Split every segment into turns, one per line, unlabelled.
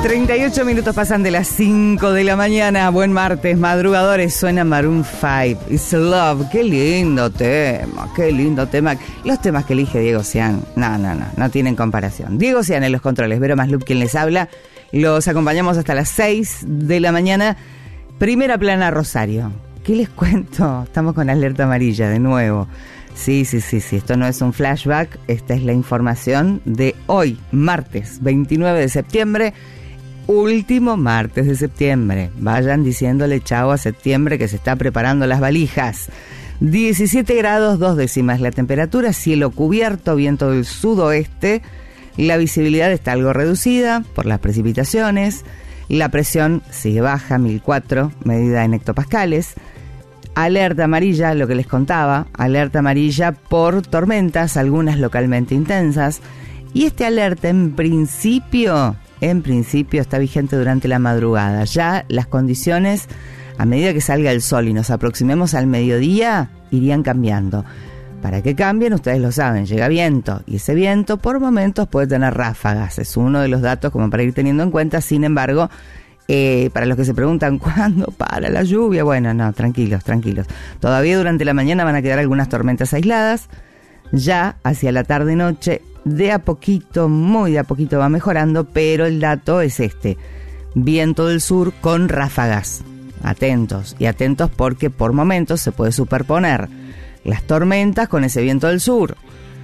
38 minutos pasan de las 5 de la mañana. Buen martes, madrugadores. Suena Maroon 5. It's Love. Qué lindo tema, qué lindo tema. Los temas que elige Diego Cian, no tienen comparación. Diego Cian en los controles, Vero Maslup quien les habla. Los acompañamos hasta las 6 de la mañana. Primera plana, Rosario. ¿Qué les cuento? Estamos con alerta amarilla de nuevo. Sí, esto no es un flashback, esta es la información de hoy, martes 29 de septiembre, último martes de septiembre. Vayan diciéndole chao a septiembre que se está preparando las valijas. 17 grados 2 décimas la temperatura, cielo cubierto, viento del sudoeste, la visibilidad está algo reducida por las precipitaciones, la presión sigue baja, 1004, medida en hectopascales. Alerta amarilla, lo que les contaba, alerta amarilla por tormentas, algunas localmente intensas. Y este alerta en principio está vigente durante la madrugada. Ya las condiciones, a medida que salga el sol y nos aproximemos al mediodía, irían cambiando. Para que cambien, ustedes lo saben, llega viento. Y ese viento por momentos puede tener ráfagas. Es uno de los datos como para ir teniendo en cuenta. Sin embargo, para los que se preguntan ¿cuándo para la lluvia? Bueno, no, tranquilos. Todavía durante la mañana van a quedar algunas tormentas aisladas. Ya hacia la tarde-noche, de a poquito, muy de a poquito va mejorando, pero el dato es este. Viento del sur con ráfagas. Atentos porque por momentos se puede superponer las tormentas con ese viento del sur.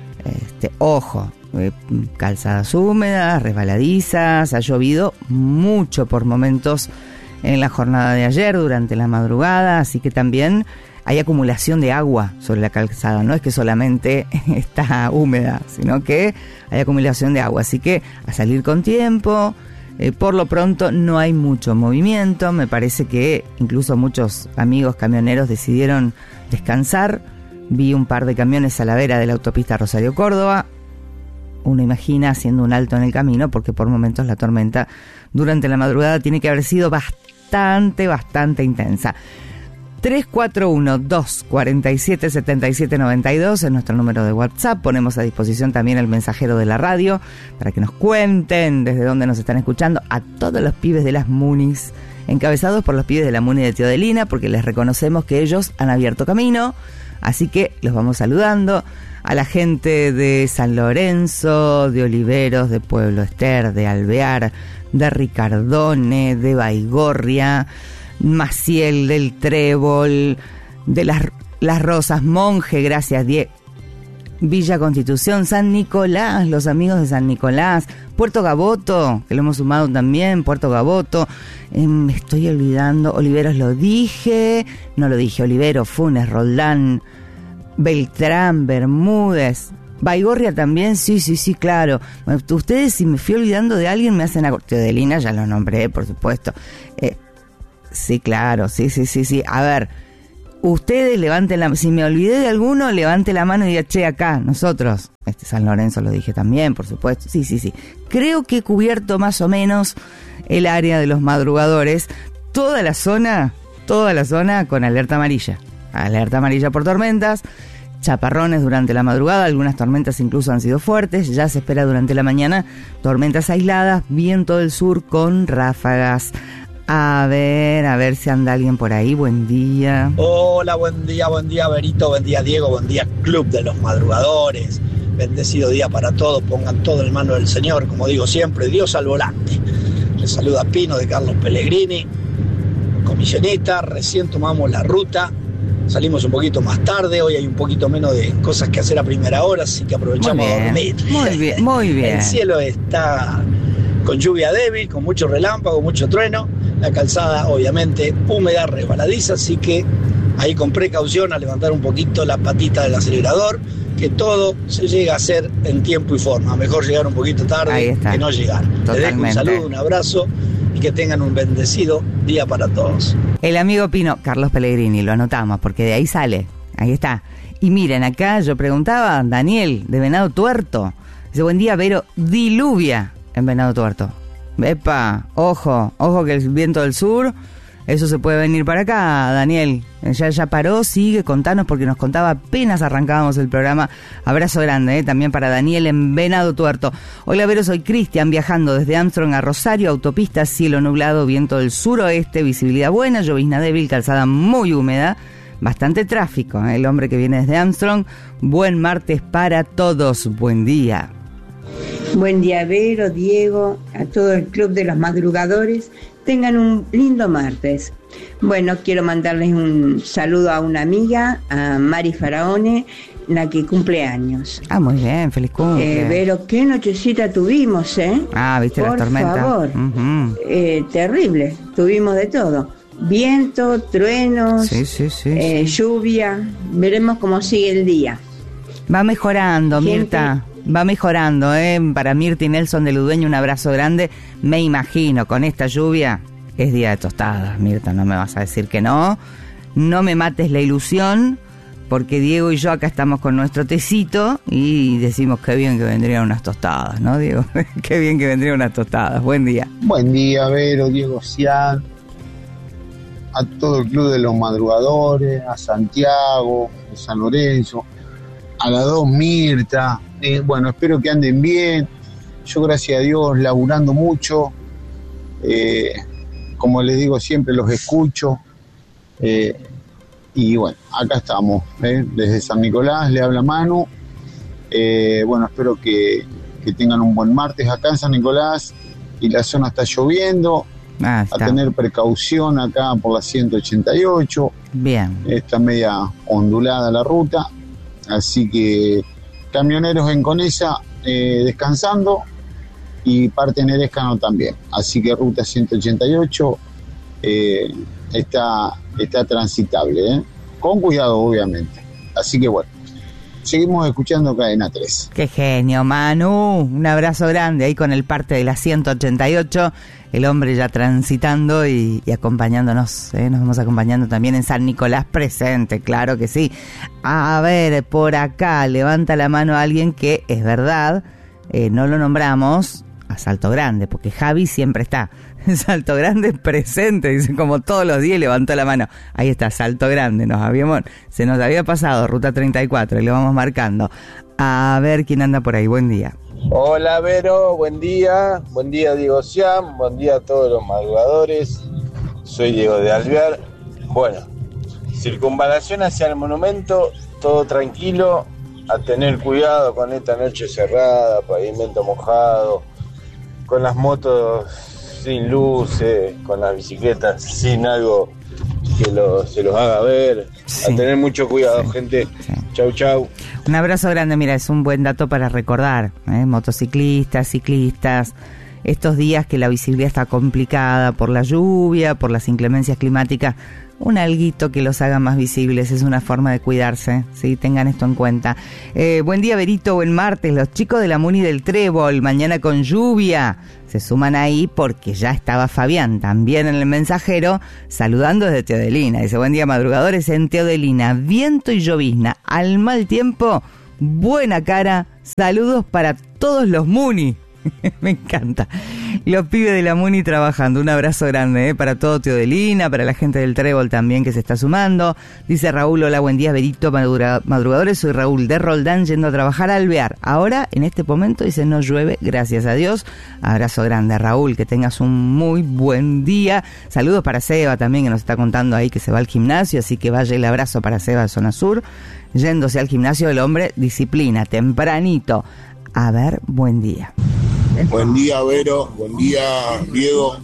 Ojo. Calzadas húmedas, resbaladizas, ha llovido mucho por momentos en la jornada de ayer, durante la madrugada, así que también hay acumulación de agua sobre la calzada, no es que solamente está húmeda, sino que hay acumulación de agua, así que a salir con tiempo. Por lo pronto no hay mucho movimiento, me parece que incluso muchos amigos camioneros decidieron descansar, vi un par de camiones a la vera de la autopista Rosario-Córdoba. Uno imagina haciendo un alto en el camino porque por momentos la tormenta durante la madrugada tiene que haber sido bastante intensa. 341-247-7792 es nuestro número de WhatsApp. Ponemos a disposición también el mensajero de la radio para que nos cuenten desde dónde nos están escuchando. A todos los pibes de las Munis, encabezados por los pibes de la Muni de Teodelina, porque les reconocemos que ellos han abierto camino. Así que los vamos saludando. A la gente de San Lorenzo, de Oliveros, de Pueblo Ester, de Alvear, de Ricardone, de Baigorria, Maciel, del Trébol, de las Rosas, Monje, gracias, Villa Constitución, San Nicolás, los amigos de San Nicolás, Puerto Gaboto, que lo hemos sumado también, Puerto Gaboto, me estoy olvidando, Oliveros lo dije, no lo dije, Oliveros, Funes, Roldán, Beltrán, Bermúdez, Baigorria también, sí, claro. Ustedes, si me fui olvidando de alguien, me hacen Teodelina, ya lo nombré, por supuesto. Sí, claro, sí. A ver, ustedes levanten la... Si me olvidé de alguno, levante la mano y diga, che, acá, nosotros. San Lorenzo lo dije también, por supuesto. Sí. Creo que he cubierto más o menos el área de los madrugadores. Toda la zona con alerta amarilla. Alerta amarilla por tormentas, chaparrones durante la madrugada, algunas tormentas incluso han sido fuertes, ya se espera durante la mañana tormentas aisladas, viento del sur con ráfagas. A ver si anda alguien por ahí, buen día.
Hola, buen día, Berito, buen día, Diego, buen día, Club de los Madrugadores. Bendecido día para todos, pongan todo en mano del Señor, como digo siempre, Dios al volante. Les saluda Pino de Carlos Pellegrini, comisionista, recién tomamos la ruta. Salimos un poquito más tarde, hoy hay un poquito menos de cosas que hacer a primera hora, así que aprovechamos a dormir.
Muy bien.
El cielo está con lluvia débil, con mucho relámpago, mucho trueno. La calzada, obviamente, húmeda, resbaladiza, así que ahí con precaución a levantar un poquito la patita del acelerador, que todo se llega a hacer en tiempo y forma. Mejor llegar un poquito tarde que no llegar. Les dejo un saludo, un abrazo y que tengan un bendecido día para todos.
El amigo Pino, Carlos Pellegrini, lo anotamos porque de ahí sale, ahí está. Y miren, acá yo preguntaba, Daniel, de Venado Tuerto, dice, buen día, Vero, diluvia en Venado Tuerto. Epa, ojo que el viento del sur eso se puede venir para acá, Daniel. Ya paró, sigue, contanos, porque nos contaba apenas arrancábamos el programa. Abrazo grande, también para Daniel en Venado Tuerto. Hola, Vero, soy Cristian, viajando desde Armstrong a Rosario, autopista, cielo nublado, viento del suroeste, visibilidad buena, llovizna débil, calzada muy húmeda, bastante tráfico, el hombre que viene desde Armstrong. Buen martes para todos, buen día.
Buen día, Vero, Diego, a todo el club de los madrugadores. Tengan un lindo martes. Bueno, quiero mandarles un saludo a una amiga, a Mari Faraone, la que cumple años.
Ah, muy bien, feliz cumple.
Pero qué nochecita tuvimos, ¿eh?
Ah, viste la tormenta.
Por favor, terrible, tuvimos de todo. Viento, truenos, sí. Lluvia, veremos cómo sigue el día.
Va mejorando, Mirta. Va mejorando, Para Mirta y Nelson de Ludueño, un abrazo grande. Me imagino, con esta lluvia, es día de tostadas, Mirta, no me vas a decir que no. No me mates la ilusión, porque Diego y yo acá estamos con nuestro tecito y decimos qué bien que vendrían unas tostadas, ¿no, Diego? Qué bien que vendrían unas tostadas. Buen día.
Buen día, Vero, Diego Cian, a todo el club de los madrugadores, a Santiago, a San Lorenzo, a las dos Mirta. Bueno, espero que anden bien. Yo, gracias a Dios, laburando mucho. Como les digo siempre, los escucho. Y bueno, acá estamos, desde San Nicolás, le habla Manu. Bueno, espero que tengan un buen martes acá en San Nicolás. Y la zona está lloviendo. A tener precaución acá por la 188.
Bien.
Está media ondulada la ruta. Así que camioneros en Conesa descansando y parte en Erescano también. Así que ruta 188 está transitable, con cuidado obviamente. Así que bueno, seguimos escuchando Cadena 3.
Qué genio, Manu. Un abrazo grande ahí con el parte de la 188. El hombre ya transitando y acompañándonos, nos vamos acompañando también en San Nicolás presente, claro que sí. A ver, por acá levanta la mano alguien que es verdad, no lo nombramos, a Salto Grande, porque Javi siempre está. Salto Grande presente, dice, como todos los días levantó la mano. Ahí está, Salto Grande, se nos había pasado, ruta 34, y lo vamos marcando. A ver quién anda por ahí, buen día.
Hola, Vero, buen día Diego Cian, buen día a todos los madrugadores. Soy Diego de Alvear. Bueno, circunvalación hacia el monumento, todo tranquilo, a tener cuidado con esta noche cerrada, pavimento mojado, con las motos sin luces, con las bicicletas sin algo que se los haga ver. Sí. A tener mucho cuidado, gente. Sí. Chau.
Un abrazo grande. Mira, es un buen dato para recordar, motociclistas, ciclistas, estos días que la visibilidad está complicada por la lluvia, por las inclemencias climáticas. Un alguito que los haga más visibles es una forma de cuidarse, ¿sí? Tengan esto en cuenta. Buen día, Berito, buen martes. Los chicos de la Muni del Trébol, mañana con lluvia, se suman ahí porque ya estaba Fabián también en el mensajero, saludando desde Teodelina. Dice, buen día, madrugadores en Teodelina, viento y llovizna, al mal tiempo, buena cara, saludos para todos los Muni. Me encanta. Los pibes de la Muni trabajando. Un abrazo grande para todo Teodelina, para la gente del Trébol también que se está sumando. Dice Raúl, hola, buen día, Berito, madrugadores. Soy Raúl de Roldán, yendo a trabajar a Alvear. Ahora, en este momento, dice, no llueve, gracias a Dios. Abrazo grande, Raúl, que tengas un muy buen día. Saludos para Seba también, que nos está contando ahí que se va al gimnasio, así que vaya el abrazo para Seba de Zona Sur. Yéndose al gimnasio, el hombre, disciplina, tempranito. A ver, buen día.
Buen día, Vero. Buen día, Diego.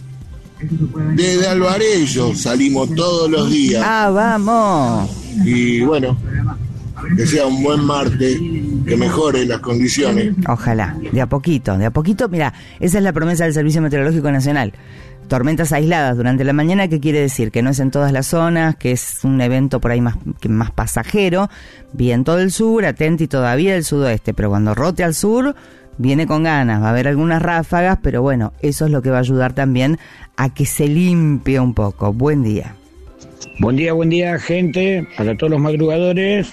Desde Alvarello salimos todos los días.
¡Ah, vamos!
Y bueno, que sea un buen martes, que mejore las condiciones.
Ojalá, de a poquito. Mira, esa es la promesa del Servicio Meteorológico Nacional. Tormentas aisladas durante la mañana, ¿qué quiere decir? Que no es en todas las zonas, que es un evento por ahí más pasajero. Viento del sur, atenti todavía del sudoeste, pero cuando rote al sur, viene con ganas, va a haber algunas ráfagas, pero bueno, eso es lo que va a ayudar también a que se limpie un poco. Buen día.
Buen día, gente, para todos los madrugadores,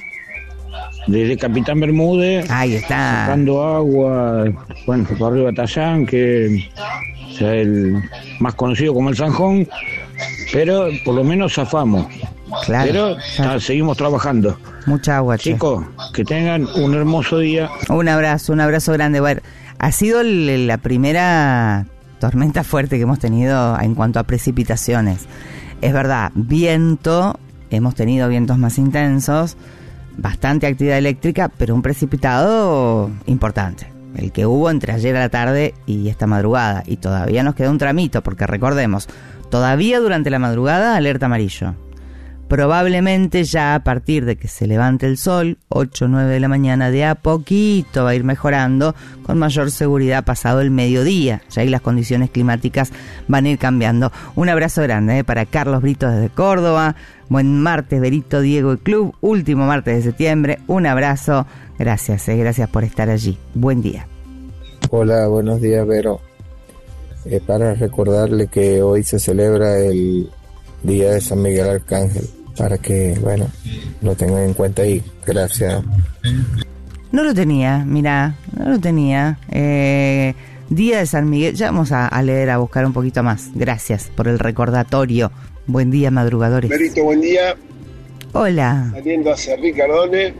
desde Capitán Bermúdez.
Ahí está.
Sacando agua, bueno, por arriba Tallán, que es el más conocido como el Zanjón. pero por lo menos zafamos.
Claro,
Pero
claro.
seguimos trabajando.
Mucha agua, che.
Chicos, que tengan un hermoso día.
Un abrazo grande. Bueno, ha sido la primera tormenta fuerte que hemos tenido en cuanto a precipitaciones. Es verdad, viento, hemos tenido vientos más intensos, bastante actividad eléctrica, pero un precipitado importante. El que hubo entre ayer a la tarde y esta madrugada. Y todavía nos queda un tramito, porque recordemos, todavía durante la madrugada alerta amarillo. Probablemente ya a partir de que se levante el sol, 8 o 9 de la mañana, de a poquito va a ir mejorando, con mayor seguridad pasado el mediodía. Ya ahí las condiciones climáticas van a ir cambiando. Un abrazo grande para Carlos Brito desde Córdoba. Buen martes, Berito, Diego y Club. Último martes de septiembre. Un abrazo. Gracias, gracias por estar allí. Buen día.
Hola, buenos días, Vero. Para recordarle que hoy se celebra el Día de San Miguel Arcángel, para que, bueno, lo tengan en cuenta ahí. Gracias.
No lo tenía, mirá, no lo tenía. Día de San Miguel, ya vamos a leer, a buscar un poquito más. Gracias por el recordatorio. Buen día, madrugadores.
Berito, buen día.
Hola.
Saliendo hacia Ricardone.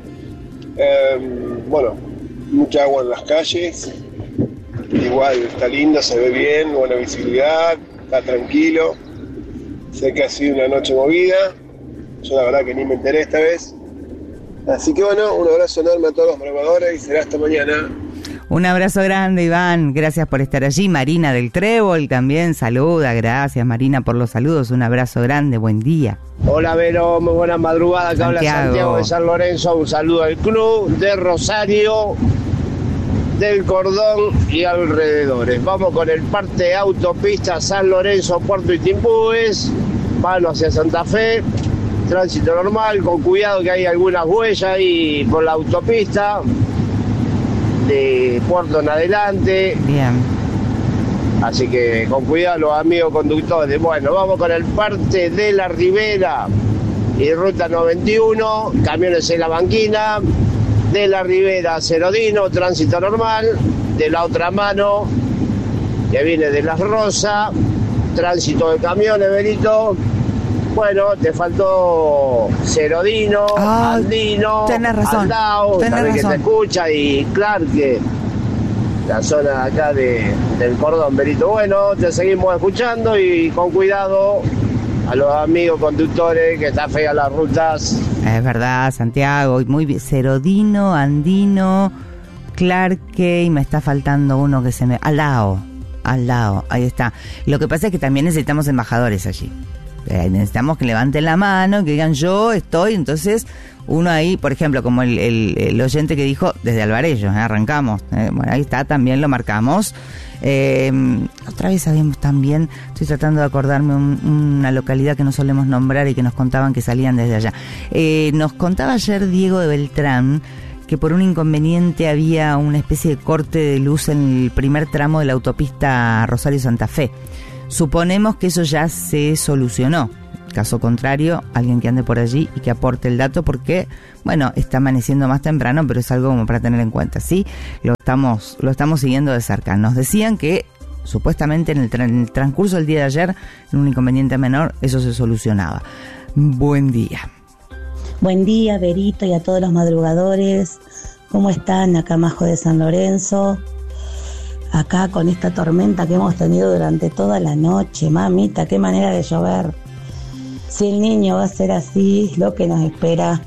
Bueno, mucha agua en las calles. Igual está lindo, se ve bien, buena visibilidad, está tranquilo. Sé que ha sido una noche movida. Yo la verdad que ni me enteré esta vez. Así que bueno, un abrazo enorme a todos los madrugadores y será hasta mañana.
Un abrazo grande, Iván. Gracias por estar allí. Marina del Trébol también saluda. Gracias, Marina, por los saludos. Un abrazo grande. Buen día.
Hola, Vero. Muy buena madrugada. Acá habla Santiago de San Lorenzo. Un saludo al club de Rosario, del Cordón y alrededores. Vamos con el parte autopista San Lorenzo, Puerto Itimbúes. Mano hacia Santa Fe. Tránsito normal, con cuidado que hay algunas huellas ahí por la autopista. De Puerto en adelante.
Bien.
Así que con cuidado los amigos conductores. Bueno, vamos con el parte de la Ribera y ruta 91, camiones en la banquina, de la Ribera a Cerodino, tránsito normal, de la otra mano, que viene de Las Rosas, tránsito de camiones, Benito. Bueno, te faltó Cerodino, Andino,
tenés razón,
Aldao, también que te escucha, y Clarke, la zona acá del Cordón, Benito. Bueno, te seguimos escuchando y con cuidado a los amigos conductores, que está fea las rutas.
Es verdad, Santiago, muy bien. Cerodino, Andino, Clarke, y me está faltando uno que se me... Aldao, ahí está. Lo que pasa es que también necesitamos embajadores allí. Necesitamos que levanten la mano, que digan yo estoy. Entonces uno ahí, por ejemplo, como el oyente que dijo desde Alvarellos, arrancamos, bueno, ahí está, también lo marcamos. Otra vez sabíamos también, estoy tratando de acordarme una localidad que no solemos nombrar y que nos contaban que salían desde allá. Nos contaba ayer Diego de Beltrán que por un inconveniente había una especie de corte de luz en el primer tramo de la autopista Rosario-Santa Fe. Suponemos que eso ya se solucionó. Caso contrario, alguien que ande por allí y que aporte el dato, porque, bueno, está amaneciendo más temprano, pero es algo como para tener en cuenta. Sí, lo estamos siguiendo de cerca. Nos decían que supuestamente en el transcurso del día de ayer, en un inconveniente menor, eso se solucionaba. Buen día.
Buen día, Berito, y a todos los madrugadores. ¿Cómo están? Acá Majo de San Lorenzo. Acá con esta tormenta que hemos tenido durante toda la noche, mamita, qué manera de llover. Si el niño va a ser así, lo que nos espera.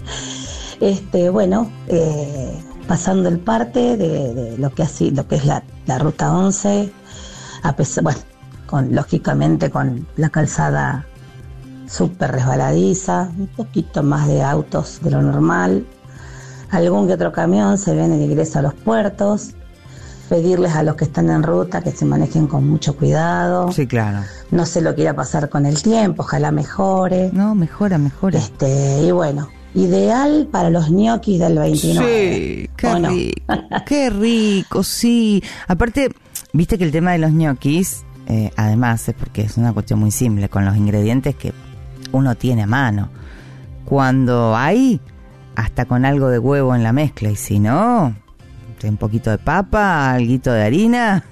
Bueno, pasando el parte de lo que es la ruta 11, a pesar, bueno, lógicamente con la calzada súper resbaladiza, un poquito más de autos de lo normal, algún que otro camión se viene de ingreso a los puertos. Pedirles a los que están en ruta que se manejen con mucho cuidado.
Sí, claro.
No sé lo que irá a pasar con el tiempo, ojalá mejore.
No, mejora.
Y bueno, ideal para los ñoquis del 29.
Sí, qué rico, sí. Aparte, viste que el tema de los ñoquis, además, es porque es una cuestión muy simple, con los ingredientes que uno tiene a mano. Cuando hay, hasta con algo de huevo en la mezcla, y si no... un poquito de papa, alguito de harina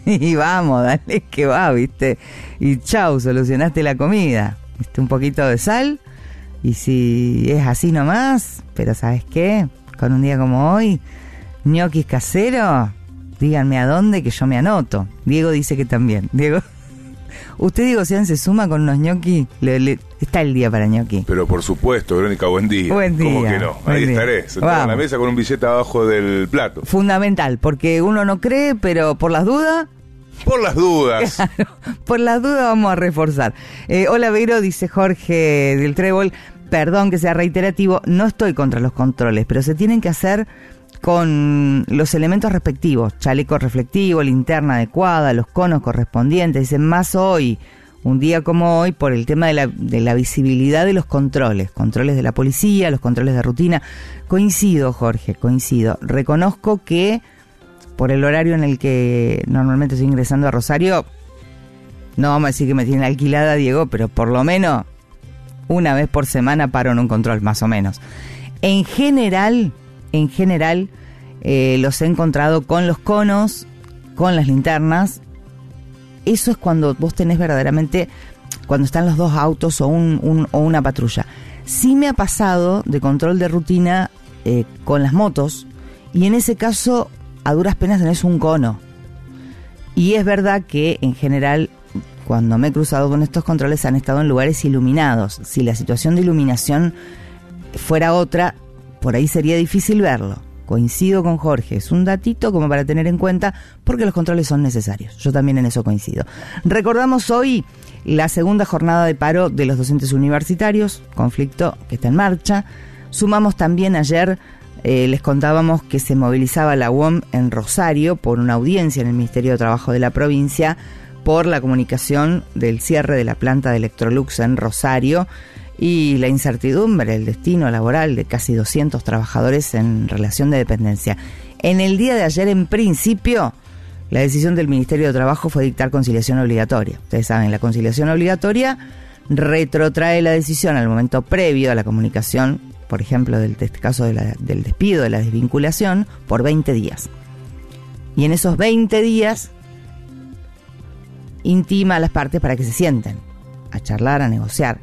y vamos, dale que va, ¿viste? Y chau, solucionaste la comida. ¿Viste? Un poquito de sal, y si es así nomás, pero ¿sabes qué? Con un día como hoy, ñoquis caseros, díganme a dónde que yo me anoto. Diego dice que también. Diego, ¿usted, Diego Cian, se suma con unos ñoquis? Está el día para ñoqui.
Pero por supuesto, Verónica, buen día.
Buen día.
¿Cómo que no? Ahí estaré, sentado en la mesa con un billete abajo del plato.
Fundamental, porque uno no cree, pero por las dudas...
Por las dudas.
Claro, por las dudas vamos a reforzar. Hola, Vero, dice Jorge del Trébol. Perdón que sea reiterativo, no estoy contra los controles, pero se tienen que hacer con los elementos respectivos. Chaleco reflectivo, linterna adecuada, los conos correspondientes. Dicen más hoy, un día como hoy, por el tema de la visibilidad de los controles. Controles de la policía, los controles de rutina. Coincido, Jorge, coincido. Reconozco que por el horario en el que normalmente estoy ingresando a Rosario, no vamos a decir que me tiene alquilada, Diego, pero por lo menos una vez por semana paro en un control, más o menos. En general, los he encontrado con los conos, con las linternas. Eso es cuando vos tenés verdaderamente, cuando están los dos autos o una patrulla. Sí me ha pasado de control de rutina con las motos, y en ese caso a duras penas tenés un cono. Y es verdad que en general, cuando me he cruzado con estos controles, han estado en lugares iluminados. Si la situación de iluminación fuera otra, por ahí sería difícil verlo. Coincido con Jorge, es un datito como para tener en cuenta, porque los controles son necesarios. Yo también en eso coincido. Recordamos hoy la segunda jornada de paro de los docentes universitarios, conflicto que está en marcha. Sumamos también ayer, les contábamos que se movilizaba la UOM en Rosario por una audiencia en el Ministerio de Trabajo de la provincia por la comunicación del cierre de la planta de Electrolux en Rosario y la incertidumbre, el destino laboral de casi 200 trabajadores en relación de dependencia. En el día de ayer, en principio, la decisión del Ministerio de Trabajo fue dictar conciliación obligatoria. Ustedes saben, la conciliación obligatoria retrotrae la decisión al momento previo a la comunicación, por ejemplo, del caso del despido, de la desvinculación, por 20 días. Y en esos 20 días intima a las partes para que se sienten a charlar, a negociar.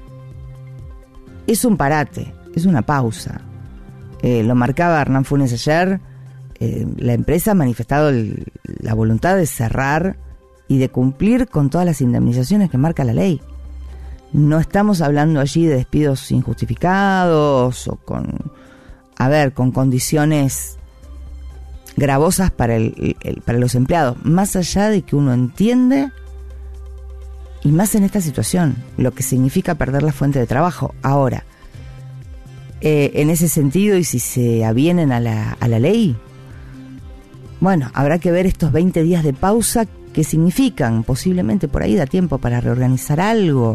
Es un parate, es una pausa. Lo marcaba Hernán Funes ayer. La empresa ha manifestado la voluntad de cerrar y de cumplir con todas las indemnizaciones que marca la ley. No estamos hablando allí de despidos injustificados o con condiciones gravosas para los empleados, más allá de que uno entiende, y más en esta situación, lo que significa perder la fuente de trabajo. Ahora, en ese sentido, y si se avienen a la ley, bueno, habrá que ver estos 20 días de pausa qué significan. Posiblemente por ahí da tiempo para reorganizar algo.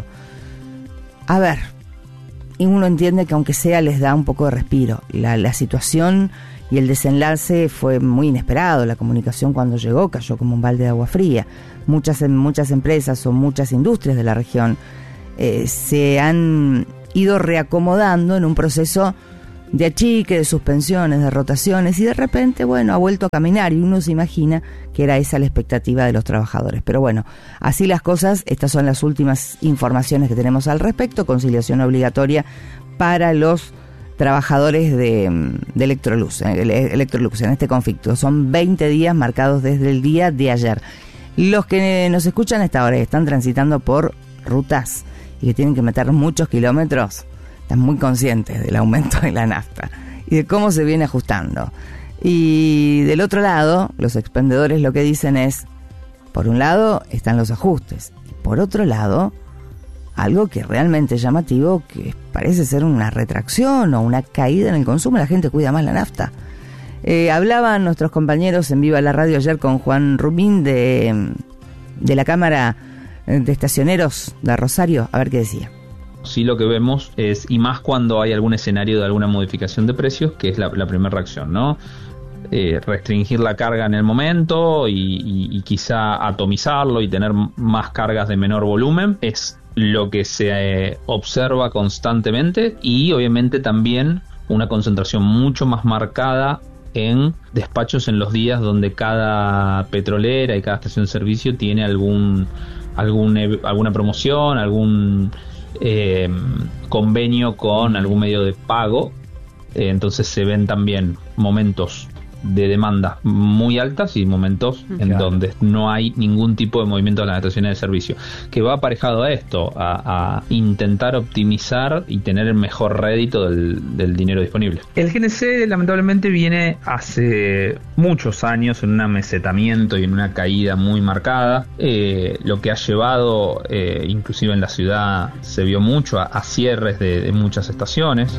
A ver, y uno entiende que aunque sea les da un poco de respiro. La situación y el desenlace fue muy inesperado. La comunicación cuando llegó cayó como un balde de agua fría. Muchas empresas o muchas industrias de la región se han ido reacomodando en un proceso de achique, de suspensiones, de rotaciones, y de repente, bueno, ha vuelto a caminar, y uno se imagina que era esa la expectativa de los trabajadores. Pero bueno, así las cosas. Estas son las últimas informaciones que tenemos al respecto. Conciliación obligatoria para los trabajadores de Electrolux en este conflicto. Son 20 días marcados desde el día de ayer. Los que nos escuchan a esta hora y están transitando por rutas y que tienen que meter muchos kilómetros, están muy conscientes del aumento de la nafta y de cómo se viene ajustando. Y del otro lado, los expendedores lo que dicen es, por un lado están los ajustes, y por otro lado, algo que realmente es llamativo, que parece ser una retracción o una caída en el consumo. La gente cuida más la nafta. Hablaban nuestros compañeros en Viva la Radio ayer con Juan Rumín de la Cámara de Estacioneros de Rosario, a ver qué decía.
Sí, lo que vemos es, y más cuando hay algún escenario de alguna modificación de precios, que es la primera reacción, ¿no? Restringir la carga en el momento y quizá atomizarlo y tener más cargas de menor volumen es lo que se observa constantemente, y obviamente también una concentración mucho más marcada en despachos en los días donde cada petrolera y cada estación de servicio tiene alguna promoción, algún convenio con algún medio de pago. Entonces se ven también momentos de demanda muy altas y momentos en donde no hay ningún tipo de movimiento de las estaciones de servicio, que va aparejado a esto, a intentar optimizar y tener el mejor rédito del dinero disponible. El GNC lamentablemente viene hace muchos años en un amesetamiento y en una caída muy marcada, lo que ha llevado, inclusive en la ciudad se vio mucho, a cierres de muchas estaciones.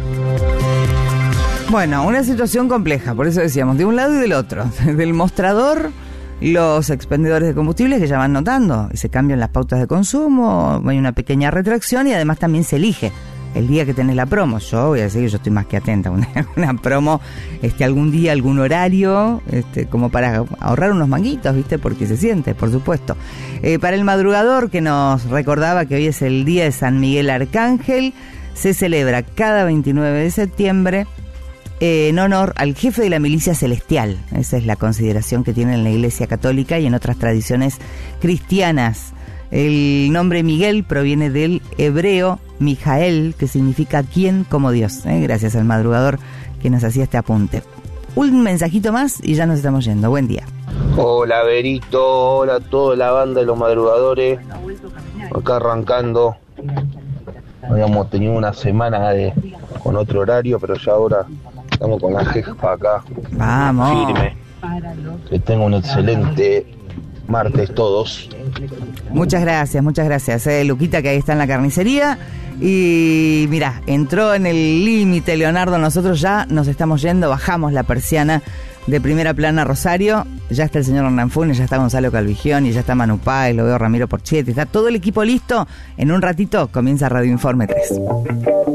Bueno, una situación compleja, por eso decíamos, de un lado y del otro. Del mostrador, los expendedores de combustibles que ya van notando y se cambian las pautas de consumo, hay una pequeña retracción y además también se elige el día que tenés la promo. Yo voy a decir que yo estoy más que atenta a una promo, algún día, algún horario, como para ahorrar unos manguitos, ¿viste? Porque se siente, por supuesto. Para el madrugador, que nos recordaba que hoy es el día de San Miguel Arcángel, se celebra cada 29 de septiembre en honor al jefe de la milicia celestial. Esa es la consideración que tiene en la Iglesia Católica y en otras tradiciones cristianas. El nombre Miguel proviene del hebreo Mijael, que significa quien como Dios. Gracias al madrugador que nos hacía este apunte. Un mensajito más y ya nos estamos yendo. Buen día.
Hola Berito, hola a toda la banda de los madrugadores. Acá arrancando. Habíamos tenido una semana con otro horario, pero ya ahora estamos con la jefa acá.
Vamos.
Firme. Que tengan un excelente martes todos.
Muchas gracias. Luquita, que ahí está en la carnicería. Y mirá, entró en el límite Leonardo, nosotros ya nos estamos yendo, bajamos la persiana de Primera Plana Rosario. Ya está el señor Hernán Funes, ya está Gonzalo Calvigioni, ya está Manu Páez, lo veo Ramiro Porchetti, está todo el equipo listo. En un ratito comienza Radio Informe 3.